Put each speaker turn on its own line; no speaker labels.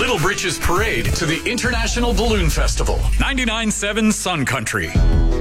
Little Britches Parade to the International Balloon Festival. 99.7 Sun Country.